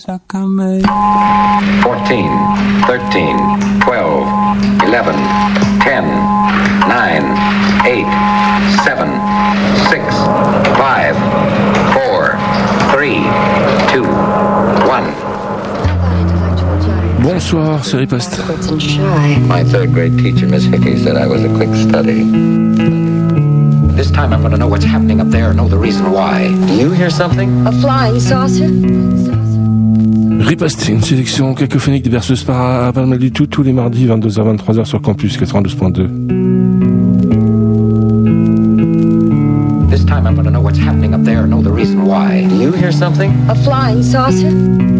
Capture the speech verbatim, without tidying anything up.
fourteen, thirteen, twelve, eleven, ten, nine, eight, seven, six, five, four, three, two, one. Bonsoir, c'est Riposte. My third grade teacher, Miss Hickey, said I was a quick study. This time I'm going to know what's happening up there and know the reason why. Do you hear something? A flying saucer? Riposte, une sélection cacophonique des berceuses pas, pas mal du tout, tous les mardis, vingt-deux heures vingt-trois heures sur Campus quatre-vingt-douze point deux. This time I'm going to know what's happening up there and know the reason why. Do you hear something? A flying saucer?